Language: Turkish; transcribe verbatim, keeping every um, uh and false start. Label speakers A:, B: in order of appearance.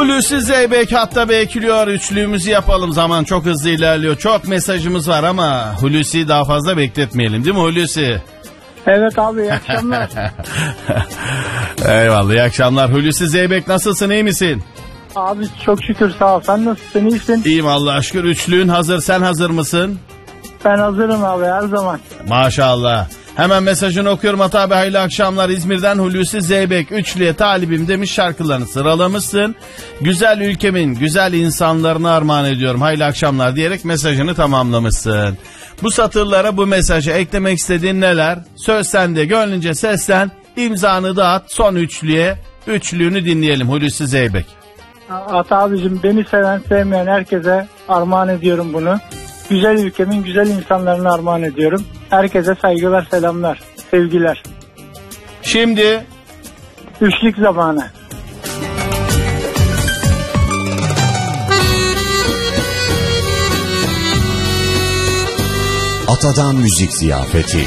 A: Hulusi Zeybek hatta bekliyor. Üçlüğümüzü yapalım. Zaman çok hızlı ilerliyor. Çok mesajımız var ama Hulusi'yi daha fazla bekletmeyelim, değil mi Hulusi?
B: Evet abi, iyi akşamlar.
A: Eyvallah, iyi akşamlar. Hulusi Zeybek, nasılsın, iyi misin?
B: Abi çok şükür, sağ ol. Sen nasılsın, iyisin?
A: İyiyim Allah'a şükür. Üçlüğün hazır. Sen hazır mısın?
B: Ben hazırım abi, her zaman.
A: Maşallah. Hemen mesajını okuyorum. Ata abi, hayırlı akşamlar. İzmir'den Hulusi Zeybek. Üçlüye talibim demiş, şarkılarını sıralamışsın. Güzel ülkemin güzel insanlarına armağan ediyorum. Hayırlı akşamlar diyerek mesajını tamamlamışsın. Bu satırlara, bu mesaja eklemek istediğin neler? Söz sende, gönlünce seslen, imzanı dağıt, son üçlüye, üçlüğünü dinleyelim Hulusi Zeybek.
B: Ata abicim, beni seven sevmeyen herkese armağan ediyorum bunu. Güzel ülkemin güzel insanlarına armağan ediyorum. Herkese saygılar, selamlar, sevgiler.
A: Şimdi
B: üçlük zamanı.
C: Atadan Müzik Ziyafeti.